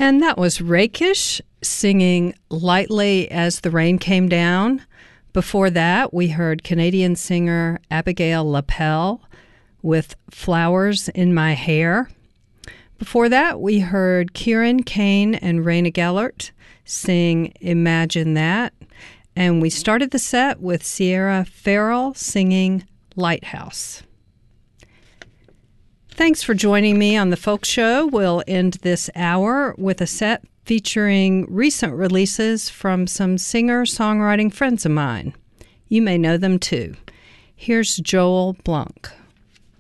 And that was Rakish singing Lightly as the Rain Came Down. Before that, we heard Canadian singer Abigail Lapel with Flowers in My Hair. Before that, we heard Kieran Kane and Raina Gellert sing Imagine That. And we started the set with Sierra Farrell singing Lighthouse. Thanks for joining me on the Folk Show. We'll end this hour with a set featuring recent releases from some singer-songwriting friends of mine. You may know them too. Here's Joel Blanc.